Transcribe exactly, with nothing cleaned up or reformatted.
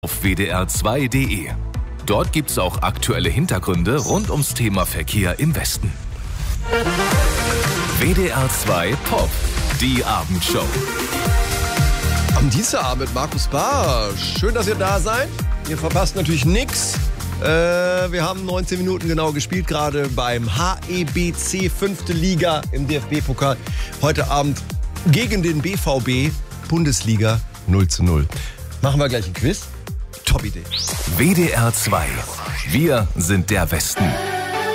auf w d r zwei punkt d e. Dort gibt's auch aktuelle Hintergründe rund ums Thema Verkehr im Westen. W D R zwei Pop, die Abendshow. Am Dienstagabend mit Markus Barsch. Schön, dass ihr da seid. Ihr verpasst natürlich nichts. Äh, wir haben neunzehn Minuten genau gespielt, gerade beim H E B C fünfte Liga im D F B-Pokal. Heute Abend gegen den B V B, Bundesliga null zu null. Machen wir gleich ein Quiz? Top Idee. W D R zwei. Wir sind der Westen.